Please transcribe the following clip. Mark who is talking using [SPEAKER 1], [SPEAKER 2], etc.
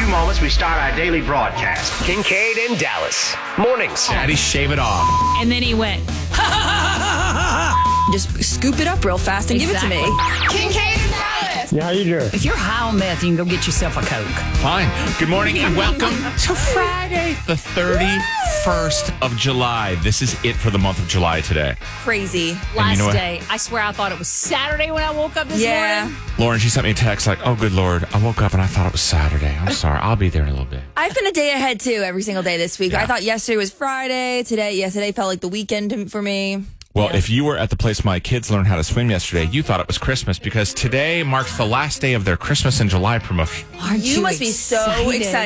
[SPEAKER 1] moments, we start our daily broadcast.
[SPEAKER 2] Kincaid and Dallas. Mornings.
[SPEAKER 3] Daddy, shave it off.
[SPEAKER 4] And then he went,
[SPEAKER 5] Just scoop it up real fast and give it to me.
[SPEAKER 4] Kincaid and Dallas.
[SPEAKER 6] Yeah, how you doing?
[SPEAKER 4] If you're high on meth, you can go get yourself a Coke.
[SPEAKER 3] Fine. Good morning and welcome to Friday, the 31st of July. This is it for the month of July today.
[SPEAKER 5] Crazy.
[SPEAKER 4] Last day. I swear I thought it was Saturday when I woke up this morning.
[SPEAKER 3] Lauren, she sent me a text like, oh, good Lord. I woke up and I thought it was Saturday. I'm sorry. I'll be there in a little bit.
[SPEAKER 5] I've been a day ahead, too, every single day this week.
[SPEAKER 3] Yeah.
[SPEAKER 5] I thought yesterday was Friday. Yesterday felt like the weekend for me.
[SPEAKER 3] Well, if you were at the place my kids learned how to swim yesterday, you thought it was Christmas because today marks the last day of their Christmas in July promotion.
[SPEAKER 4] Aren't
[SPEAKER 5] You must be so excited.